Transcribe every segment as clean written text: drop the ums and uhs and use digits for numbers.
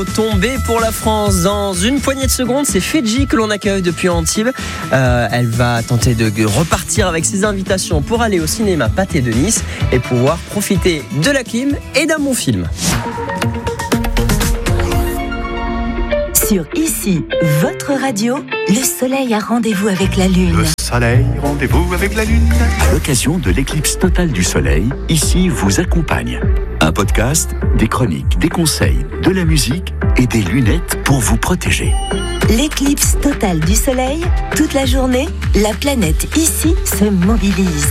tombée pour la France. Dans une poignée de secondes, c'est Fedji que l'on accueille depuis Antibes. Elle va tenter de repartir avec ses invitations pour aller au cinéma Pathé de Nice et pouvoir profiter de la clim et d'un bon film. Sur Ici, votre radio, le soleil a rendez-vous avec la lune. Le soleil, rendez-vous avec la lune. À l'occasion de l'éclipse totale du soleil, Ici vous accompagne. Un podcast, des chroniques, des conseils, de la musique et des lunettes pour vous protéger. L'éclipse totale du soleil, toute la journée, la planète Ici se mobilise.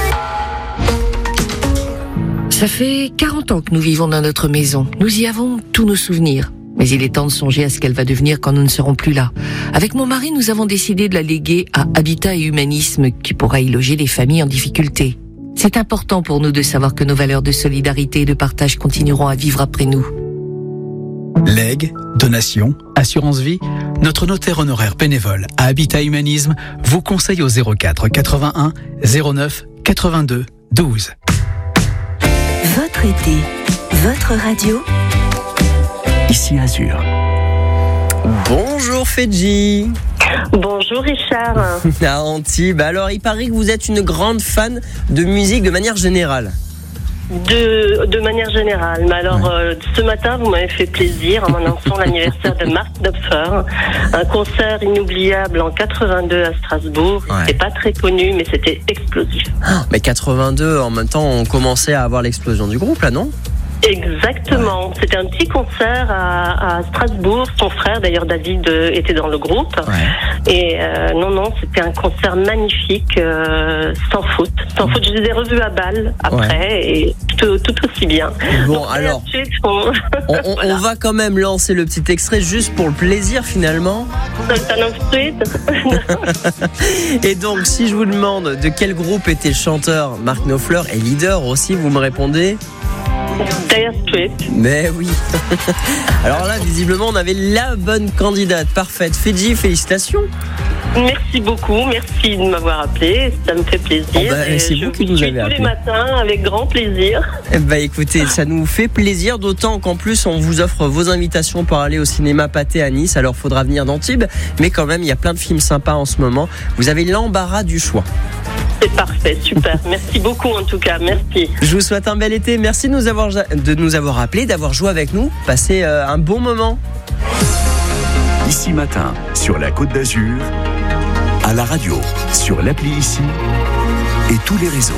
Ça fait 40 ans que nous vivons dans notre maison. Nous y avons tous nos souvenirs. Mais il est temps de songer à ce qu'elle va devenir quand nous ne serons plus là. Avec mon mari, nous avons décidé de la léguer à Habitat et Humanisme, qui pourra y loger les familles en difficulté. C'est important pour nous de savoir que nos valeurs de solidarité et de partage continueront à vivre après nous. Legs, donations, assurance vie, notre notaire honoraire bénévole à Habitat Humanisme vous conseille au 04 81 09 82 12. Votre été, votre radio. Ici Azur. Bonjour Fedji. Bonjour Richard. À Antibes. Alors, il paraît que vous êtes une grande fan de musique de manière générale. De manière générale. Mais alors, ce matin, vous m'avez fait plaisir en annonçant l'anniversaire de Mark Knopfler. Un concert inoubliable en 82 à Strasbourg. Ouais. C'était pas très connu, mais c'était explosif. Mais 82, en même temps, on commençait à avoir l'explosion du groupe, là, non ? Exactement. Ouais. C'était un petit concert à Strasbourg. Son frère, d'ailleurs, David, était dans le groupe. Ouais. Et non, c'était un concert magnifique, sans faute. Sans faute, je les ai revus à Bâle après, et tout aussi bien. Bon, donc, alors, on voilà. va quand même lancer le petit extrait juste pour le plaisir, finalement. Sultan of Street. Et donc, si je vous demande de quel groupe était le chanteur Mark Knopfler et leader aussi, vous me répondez Dire Straits. Mais oui. Alors là, visiblement, on avait la bonne candidate. Parfaite. Fedji, félicitations. Merci beaucoup. Merci de m'avoir appelé. Ça me fait plaisir. C'est vous qui nous avez appelé. Tous les matins, avec grand plaisir. Écoutez, ça nous fait plaisir, d'autant qu'en plus, on vous offre vos invitations pour aller au cinéma Pathé à Nice. Alors, faudra venir d'Antibes. Mais quand même, il y a plein de films sympas en ce moment. Vous avez l'embarras du choix. C'est parfait, super. Merci beaucoup en tout cas, merci. Je vous souhaite un bel été. Merci de nous avoir appelés, d'avoir joué avec nous. Passez un bon moment. Ici Matin, sur la Côte d'Azur, à la radio, sur l'appli Ici et tous les réseaux.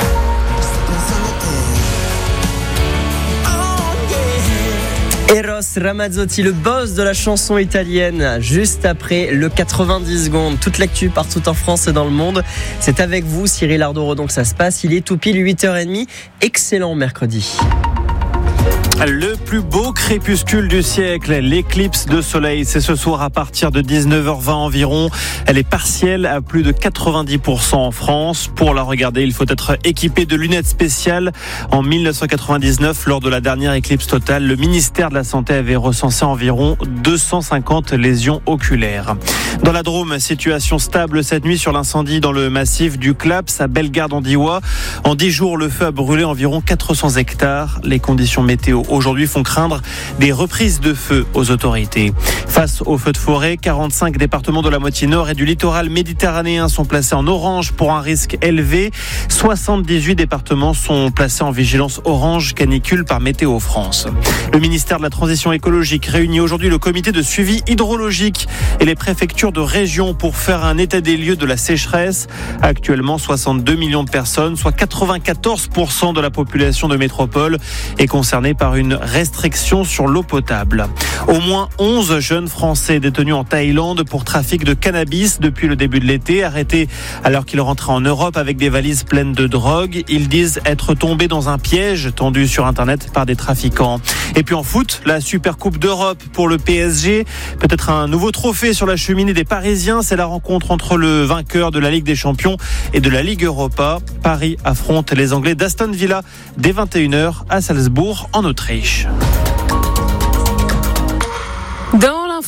Eros Ramazzotti, le boss de la chanson italienne, juste après le 90 secondes. Toute l'actu partout en France et dans le monde. C'est avec vous, Cyril Ardoro, que ça se passe. Il est tout pile 8h30. Excellent mercredi. Le plus beau crépuscule du siècle, l'éclipse de soleil, c'est ce soir à partir de 19h20 environ. Elle est partielle à plus de 90% en France. Pour la regarder, il faut être équipé de lunettes spéciales. En 1999, lors de la dernière éclipse totale, le ministère de la Santé avait recensé environ 250 lésions oculaires. Dans la Drôme, situation stable cette nuit sur l'incendie dans le massif du Claps à Bellegarde-en-Diois. En 10 jours, le feu a brûlé environ 400 hectares. Les conditions météo aujourd'hui font craindre des reprises de feu aux autorités. Face aux feux de forêt, 45 départements de la moitié nord et du littoral méditerranéen sont placés en orange pour un risque élevé. 78 départements sont placés en vigilance orange canicule par Météo France. Le ministère de la Transition écologique réunit aujourd'hui le comité de suivi hydrologique et les préfectures de région pour faire un état des lieux de la sécheresse. Actuellement, 62 millions de personnes, soit 94% de la population de métropole, est concernée par une restriction sur l'eau potable. Au moins 11 jeunes Français détenus en Thaïlande pour trafic de cannabis depuis le début de l'été, arrêtés alors qu'ils rentraient en Europe avec des valises pleines de drogue. Ils disent être tombés dans un piège tendu sur Internet par des trafiquants. Et puis en foot, la Super Coupe d'Europe pour le PSG. Peut-être un nouveau trophée sur la cheminée des Parisiens. C'est la rencontre entre le vainqueur de la Ligue des Champions et de la Ligue Europa. Paris affronte les Anglais d'Aston Villa dès 21h à Salzbourg en Autriche. Dans l'info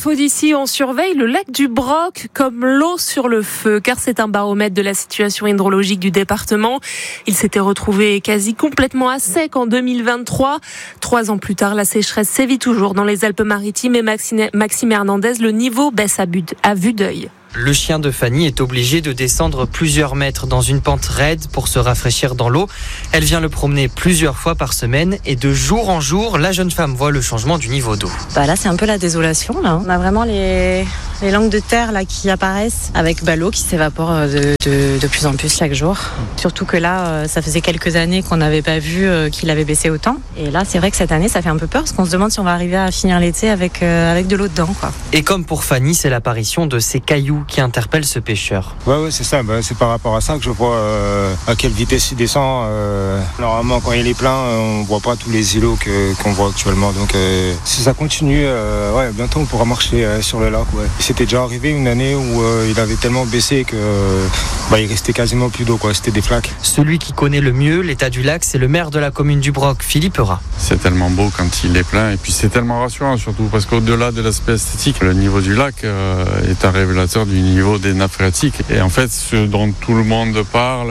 infos d'ici, on surveille le lac du Broc comme l'eau sur le feu, car c'est un baromètre de la situation hydrologique du département. Il s'était retrouvé quasi complètement à sec en 2023. 3 ans plus tard, la sécheresse sévit toujours dans les Alpes-Maritimes et Maxime Hernandez, le niveau baisse à vue d'œil. Le chien de Fanny est obligé de descendre plusieurs mètres dans une pente raide pour se rafraîchir dans l'eau. Elle vient le promener plusieurs fois par semaine et de jour en jour, la jeune femme voit le changement du niveau d'eau. Là, c'est un peu la désolation. Là. On a vraiment les langues de terre là, qui apparaissent avec l'eau qui s'évapore de plus en plus chaque jour. Surtout que là, ça faisait quelques années qu'on n'avait pas vu qu'il avait baissé autant. Et là, c'est vrai que cette année, ça fait un peu peur parce qu'on se demande si on va arriver à finir l'été avec de l'eau dedans, quoi. Et comme pour Fanny, c'est l'apparition de ces cailloux qui interpelle ce pêcheur. Ouais, c'est ça. C'est par rapport à ça que je vois à quelle vitesse il descend. Normalement, quand il est plein, on voit pas tous les îlots qu'on voit actuellement. Donc, si ça continue, bientôt on pourra marcher sur le lac. Ouais. C'était déjà arrivé une année où il avait tellement baissé que il restait quasiment plus d'eau. C'était des flaques. Celui qui connaît le mieux l'état du lac, c'est le maire de la commune du Broc, Philippe Rat. C'est tellement beau quand il est plein et puis c'est tellement rassurant surtout parce qu'au-delà de l'aspect esthétique, le niveau du lac est un révélateur du niveau des nappes phréatiques. Et en fait, ce dont tout le monde parle,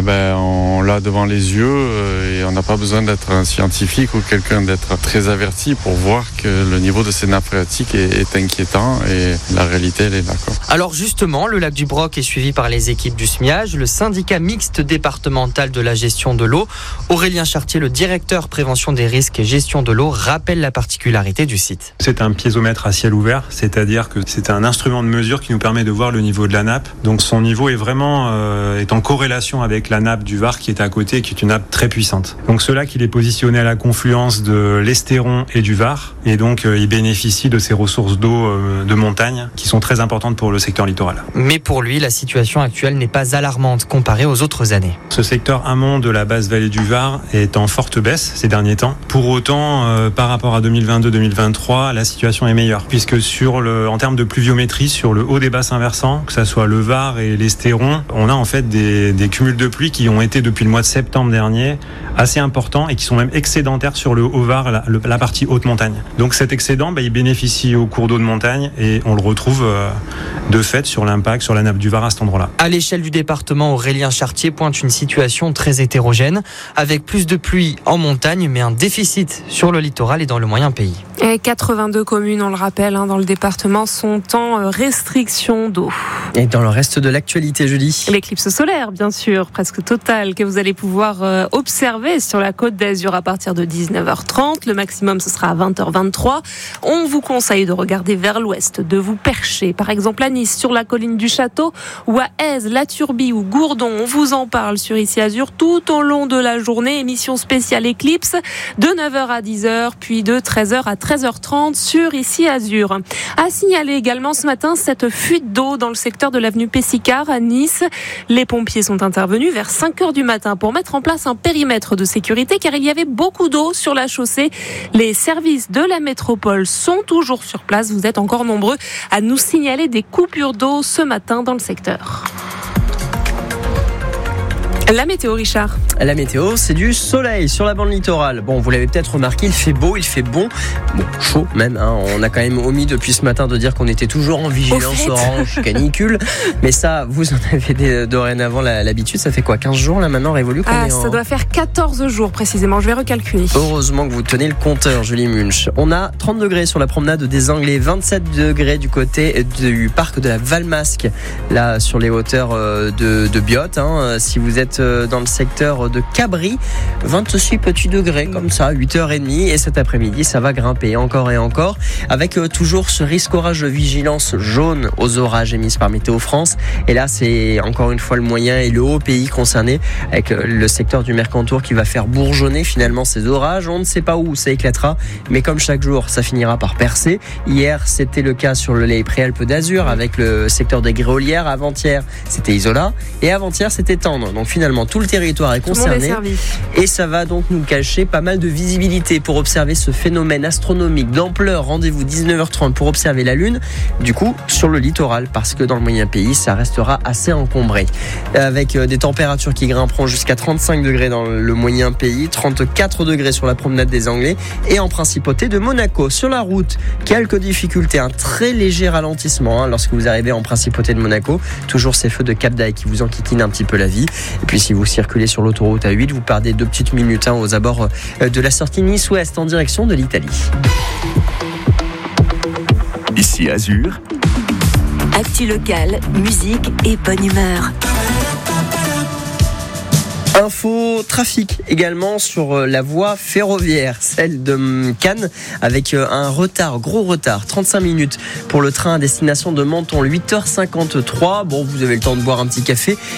on l'a devant les yeux et on n'a pas besoin d'être un scientifique ou quelqu'un d'être très averti pour voir que le niveau de ces nappes phréatiques est inquiétant et la réalité, elle est là. Alors justement, le lac du Broc est suivi par les équipes du SMIAGE, le syndicat mixte départemental de la gestion de l'eau. Aurélien Chartier, le directeur prévention des risques et gestion de l'eau, rappelle la particularité du site. C'est un piézomètre à ciel ouvert, c'est-à-dire que c'est un instrument de mesure qui nous permet de voir le niveau de la nappe. Donc son niveau est vraiment est en corrélation avec la nappe du Var qui est à côté, qui est une nappe très puissante. Donc ce lac, il est positionné à la confluence de l'Estéron et du Var, et donc il bénéficie de ces ressources d'eau de montagne qui sont très importantes pour le secteur littoral. Mais pour lui, la situation actuelle n'est pas alarmante comparée aux autres années. Ce secteur amont de la basse vallée du Var est en forte baisse ces derniers temps. Pour autant, par rapport à 2022-2023, la situation est meilleure, puisque en termes de pluviométrie, sur le haut des bassins versants, que ce soit le Var et l'Estéron, on a en fait des cumuls de pluie qui ont été depuis le mois de septembre dernier assez importants et qui sont même excédentaires sur le Haut-Var, la partie haute montagne. Donc cet excédent, il bénéficie aux cours d'eau de montagne et on le retrouve de fait sur l'impact sur la nappe du Var à cet endroit-là. À l'échelle du département, Aurélien Chartier pointe une situation très hétérogène, avec plus de pluie en montagne, mais un déficit sur le littoral et dans le moyen pays. Et 82 communes, on le rappelle, dans le département, sont en restriction d'eau. Et dans le reste de l'actualité, Julie ? L'éclipse solaire, bien sûr, presque totale, que vous allez pouvoir observer sur la Côte d'Azur à partir de 19h30. Le maximum, ce sera à 20h23. On vous conseille de regarder vers l'ouest, de vous percher, par exemple à Nice, sur la colline du Château, ou à Èze, La Turbie ou Gourdon. On vous en parle sur Ici Azur tout au long de la journée. Émission spéciale éclipse de 9h à 10h, puis de 13h à 13h30 sur Ici Azur. À signaler également ce matin cette fuite d'eau dans le secteur de l'avenue Pessicard à Nice. Les pompiers sont intervenus vers 5h du matin pour mettre en place un périmètre de sécurité car il y avait beaucoup d'eau sur la chaussée. Les services de la métropole sont toujours sur place. Vous êtes encore nombreux à nous signaler des coupures d'eau ce matin dans le secteur. La météo, Richard. La météo, c'est du soleil sur la bande littorale. Bon, vous l'avez peut-être remarqué, il fait beau, il fait bon. Bon, chaud même. On a quand même omis depuis ce matin de dire qu'on était toujours en vigilance orange canicule. Mais ça, vous en avez dorénavant l'habitude. Ça fait quoi, 15 jours là maintenant, révolu ça doit faire 14 jours précisément. Je vais recalculer. Heureusement que vous tenez le compteur, Julie Munch. On a 30 degrés sur la promenade des Anglais, 27 degrés du côté du parc de la Valmasque, là sur les hauteurs de Biot. Si vous êtes dans le secteur de Cabri, 26 petits degrés comme ça, 8h30, et cet après-midi ça va grimper encore et encore, avec toujours ce risque orage de vigilance jaune aux orages émises par Météo France. Et là c'est encore une fois le moyen et le haut pays concerné, avec le secteur du Mercantour qui va faire bourgeonner finalement ces orages. On ne sait pas où ça éclatera, mais comme chaque jour ça finira par percer. Hier c'était le cas sur les Préalpes d'Azur avec le secteur des Gréolières, avant-hier c'était Isola et avant-hier c'était Tendre. Donc finalement totalement. Tout le territoire est concerné. Et ça va donc nous cacher pas mal de visibilité pour observer ce phénomène astronomique d'ampleur. Rendez-vous 19h30 pour observer la Lune. Du coup, sur le littoral, parce que dans le moyen pays, ça restera assez encombré. Avec des températures qui grimperont jusqu'à 35 degrés dans le moyen pays, 34 degrés sur la promenade des Anglais et en principauté de Monaco. Sur la route, quelques difficultés, un très léger ralentissement lorsque vous arrivez en principauté de Monaco. Toujours ces feux de Cap d'Aille qui vous enquiquinent un petit peu la vie. Et puis si vous circulez sur l'autoroute A8, vous perdez 2 petites minutes aux abords de la sortie Nice-Ouest en direction de l'Italie. Ici Azur. Actu locale, musique et bonne humeur. Info trafic également sur la voie ferroviaire, celle de Cannes, avec un retard, gros retard, 35 minutes pour le train à destination de Menton, 8h53. Bon, vous avez le temps de boire un petit café